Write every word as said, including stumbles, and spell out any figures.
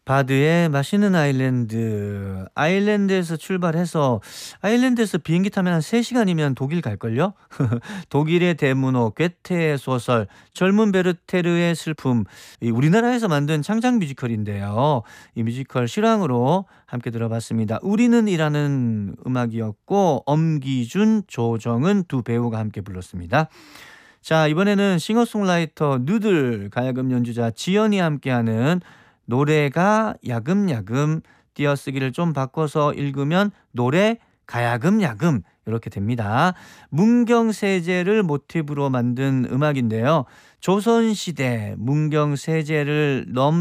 바드의 맛있는 아일랜드. 아일랜드에서 출발해서 아일랜드에서 비행기 타면 한 세 시간이면 독일 갈걸요? 독일의 대문호, 괴테의 소설, 젊은 베르테르의 슬픔. 이 우리나라에서 만든 창작 뮤지컬인데요. 이 뮤지컬 실황으로 함께 들어봤습니다. 우리는이라는 음악이었고 엄기준, 조정은 두 배우가 함께 불렀습니다. 자, 이번에는 싱어송라이터 누들 가야금 연주자 지연이 함께하는 노래가 야금야금, 띄어쓰기를 좀 바꿔서 읽으면 노래 가야금야금 이렇게 됩니다. 문경세제를 모티브로 만든 음악인데요. 조선시대 문경세제를 넘